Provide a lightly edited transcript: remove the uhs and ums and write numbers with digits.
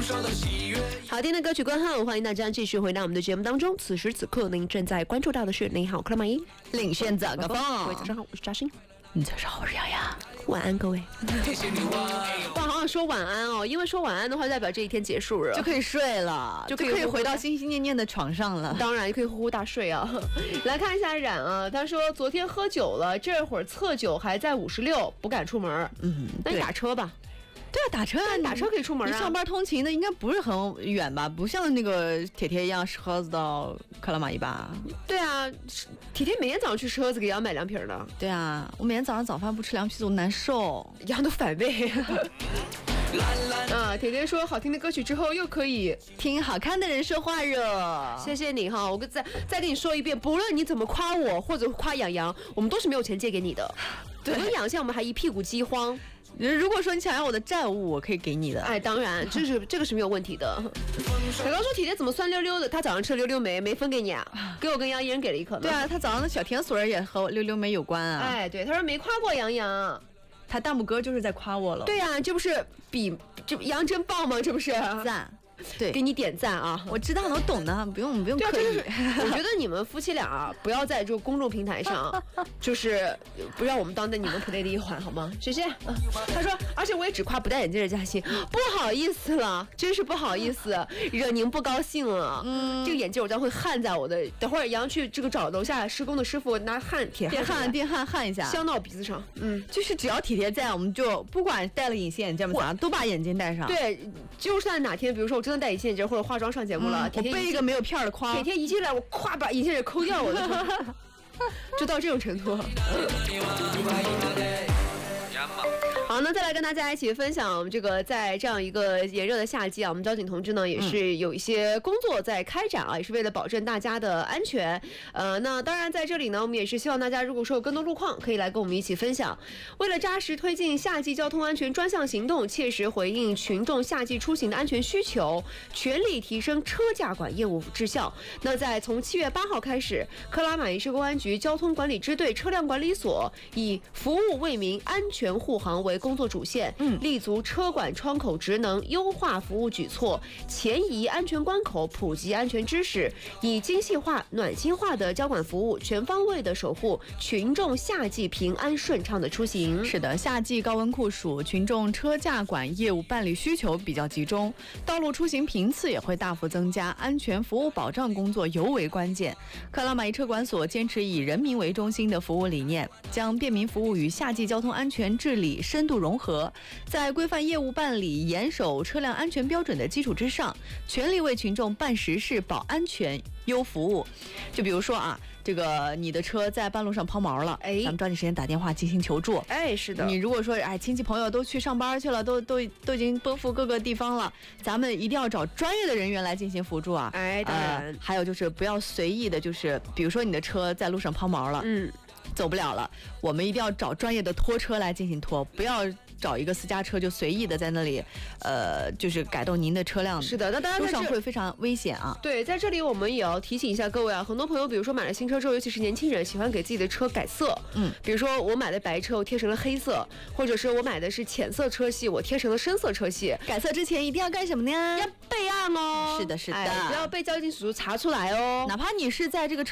好听的歌曲过后，欢迎大家继续回到我们的节目当中。此时此刻，您正在关注到的是《你好，克拉玛依》， 领先早高峰。 各位早上好，我是扎心。 早上好，我是洋洋。 晚安，各位。哇，好想说晚安哦，因为说晚安的话，代表这一天结束了， 就可以睡了，就可以回到心心念念的床上了。 当然，也可以呼呼大睡啊。来看一下冉啊，他说昨天喝酒了，这会儿测酒还在56，不敢出门。那你打车吧。 对啊，打车啊， 打车可以出门啊。 你上班通勤的应该不是很远吧？不像那个铁铁一样车子到克拉玛依吧？ 对啊，铁铁每天早上去车子给羊买凉皮的。 对啊，我每天早上早饭不吃凉皮子我难受， 羊都反胃。铁铁说好听的歌曲之后又可以听好看的人说话了。 谢谢你哈，我再跟你说一遍，不论你怎么夸我或者夸洋洋，我们都是没有钱借给你的。对，我们养现我们还一屁股饥荒。 如果说你想要我的债务，我可以给你的。 哎，当然，这个是没有问题的。小刚说铁铁怎么酸溜溜的？他早上吃溜溜梅没分给你啊？给我跟洋一人给了一颗呢。 对啊，他早上的小甜水也和溜溜梅有关啊。 哎，对，他说没夸过洋洋， 他大拇哥就是在夸我了。 对呀，这不是这洋真棒吗？这不是赞。对， 给你点赞啊！ 我知道，我懂的，不用刻意。 我觉得你们夫妻俩啊，不要在这个公众平台上，就是不让我们当你们 play 的一环，好吗？谢谢。他说，而且我也只夸不戴眼镜的嘉欣，不好意思了，真是不好意思，惹您不高兴了。这个眼镜我将会焊在我的，等会儿杨去这个找楼下施工的师傅拿电焊焊一下， 镶到我鼻子上。 就是只要铁铁在，我们就不管戴了隐形眼镜嘛，都把眼镜戴上。 对，就算哪天，比如说我真的戴隐形眼镜或者化妆上节目了， 我背一个没有片的框， 铁铁一进来，我咵把隐形眼镜抠掉，我的就到这种程度。好，那再来跟大家一起分享这个，在这样一个炎热的夏季啊，我们交警同志呢也是有一些工作在开展啊，也是为了保证大家的安全。那当然在这里呢，我们也是希望大家如果说有更多路况，可以来跟我们一起分享。为了扎实推进夏季交通安全专项行动，切实回应群众夏季出行的安全需求，全力提升车驾管业务质效。那从7月8号开始，克拉玛依市公安局交通管理支队车辆管理所以服务为民、安全护航为工作主线，立足车管窗口职能，优化服务举措，前移安全关口，普及安全知识，以精细化、暖心化的交管服务，全方位的守护群众夏季平安顺畅的出行。 是的，夏季高温酷暑，群众车驾管业务办理需求比较集中，道路出行频次也会大幅增加，安全服务保障工作尤为关键。克拉玛依车管所坚持以人民为中心的服务理念，将便民服务与夏季交通安全治理深度融合，在规范业务办理、严守车辆安全标准的基础之上，全力为群众办实事、保安全、优服务。就比如说啊，这个你的车在半路上抛锚了，咱们抓紧时间打电话进行求助。 是的。 你如果说亲戚朋友都去上班去了，都已经奔赴各个地方了，咱们一定要找专业的人员来进行辅助啊。 当然。 还有就是不要随意的，就是比如说你的车在路上抛锚了，走不了了，我们一定要找专业的拖车来进行拖，不要找一个私家车就随意的在那里，就是改动您的车辆。 是的，那当然路上会非常危险啊。 对，在这里我们也要提醒一下各位啊，很多朋友比如说买了新车之后，尤其是年轻人喜欢给自己的车改色，比如说我买的白车我贴成了黑色，或者是我买的是浅色车系我贴成了深色车系。 改色之前一定要干什么呢？ 要备案哦。 是的，是的， 不要被交警叔叔查出来哦。 哪怕你是在这个车